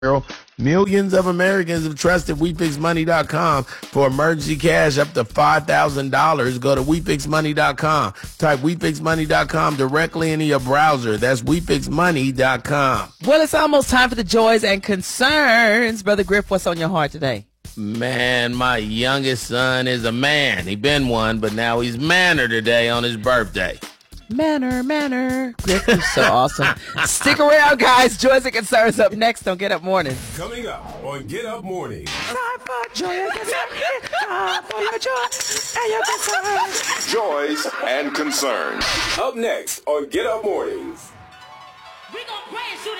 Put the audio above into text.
Millions of Americans have trusted WeFixMoney.com for emergency cash up to $5,000. Go to WeFixMoney.com. Type WeFixMoney.com directly into your browser. That's WeFixMoney.com. Well, it's almost time for the joys and concerns. Brother Griff, what's on your heart today? Man, my youngest son is a man. He been one, but now he's manner today on his birthday. Manner. Griff, you're so awesome. Stick around, guys. Joys and concerns up next on Get Up Morning. Coming up on Get Up Morning. Time for joy and concerns. Time for your joy and your concerns. Joys and concerns. Up next on Get Up Mornings.